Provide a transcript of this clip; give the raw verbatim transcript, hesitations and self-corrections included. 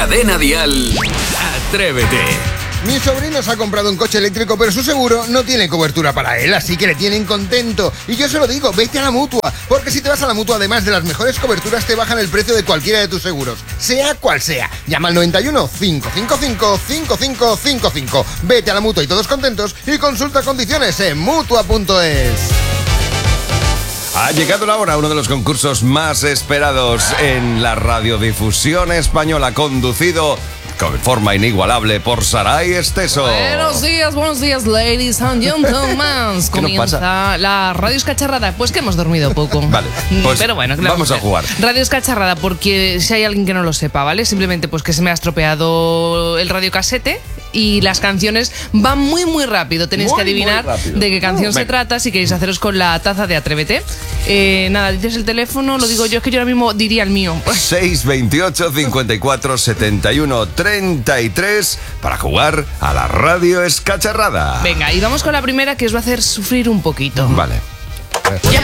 Cadena Dial, Atrévete. Mi sobrino se ha comprado un coche eléctrico, pero su seguro no tiene cobertura para él, así que le tienen contento. Y yo se lo digo, vete a la Mutua, porque si te vas a la Mutua, además de las mejores coberturas, te bajan el precio de cualquiera de tus seguros, sea cual sea. Llama al noventa y uno, cinco cinco cinco, cinco cinco cinco cinco. Vete a la Mutua y todos contentos, y consulta condiciones en Mutua punto es. Ha llegado la hora, uno de los concursos más esperados en la radiodifusión española, conducido con forma inigualable por Saray Esteso. Buenos días, buenos días, ladies and gentlemen. Comienza pasa? la Radio Escacharrada. Pues que hemos dormido poco. Vale, pues pero bueno, ¿qué le vamos a hacer? jugar. Radio Escacharrada, porque si hay alguien que no lo sepa, ¿vale? Simplemente pues que se me ha estropeado el radiocasete y las canciones van muy muy rápido. Tenéis Muy, que adivinar muy rápido. de qué canción Uh, se venga. trata si queréis haceros con la taza de Atrévete. Eh, nada, dices el teléfono, lo digo yo, es que yo ahora mismo diría el mío. seis veintiocho, cincuenta y cuatro, setenta y uno, treinta y tres para jugar a la Radio Escacharrada. Venga, y vamos con la primera que os va a hacer sufrir un poquito. Vale.